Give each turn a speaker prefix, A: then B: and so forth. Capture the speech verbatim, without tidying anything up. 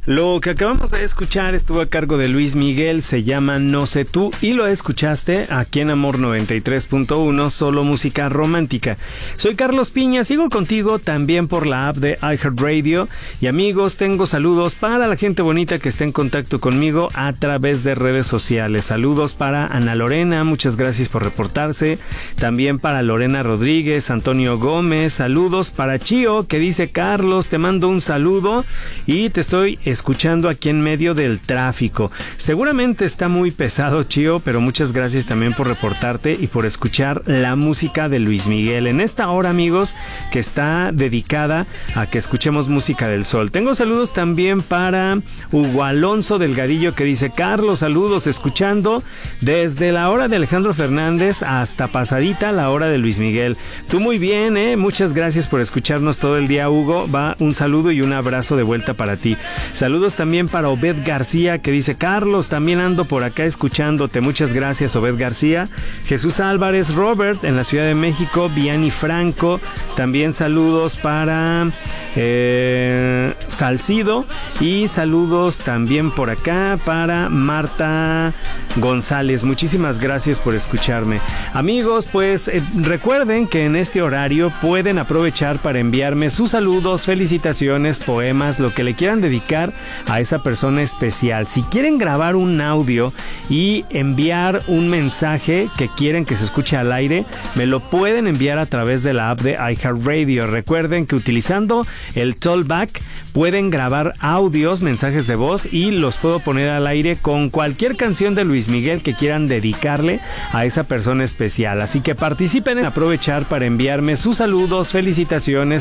A: Lo que acabamos de escuchar estuvo a cargo de Luis Miguel, se llama No sé tú, y lo escuchaste aquí en Amor noventa y tres punto uno, solo música romántica. Soy Carlos Piña, sigo contigo también por la app de iHeartRadio. Y amigos, tengo saludos para la gente bonita que está en contacto conmigo a través de redes sociales. Saludos para Ana Lorena, muchas gracias por reportarse. También para Lorena Rodríguez, Antonio Gómez, saludos para Chío, que dice: Carlos, te mando un saludo y te estoy escuchando aquí en medio del tráfico. Seguramente está muy pesado, Chío, pero muchas gracias también por reportarte y por escuchar la música de Luis Miguel en esta hora, amigos, que está dedicada a que escuchemos música del sol. Tengo saludos también para Hugo Alonso Delgadillo, que dice: Carlos, saludos, escuchando desde la hora de Alejandro Fernández hasta pasadita la hora de Luis Miguel. Tú muy bien, eh, muchas gracias por escucharnos todo el día, Hugo. Va un saludo y un abrazo de vuelta para ti. Saludos también para Obed García, que dice: Carlos, también ando por acá escuchándote. Muchas gracias, Obed García. Jesús Álvarez, Robert en la Ciudad de México, Vianney Franco. También saludos para eh, Salcido, y saludos también por acá para Marta González. Muchísimas gracias por escucharme. Amigos, pues eh, recuerden que en este horario pueden aprovechar para enviarme sus saludos, felicitaciones, poemas, lo que le quieran dedicar a esa persona especial. Si quieren grabar un audio y enviar un mensaje que quieren que se escuche al aire, me lo pueden enviar a través de la app de iHeartRadio. Recuerden que utilizando el Tollback pueden grabar audios, mensajes de voz, y los puedo poner al aire con cualquier canción de Luis Miguel que quieran dedicarle a esa persona especial. Así que participen en aprovechar para enviarme sus saludos, felicitaciones,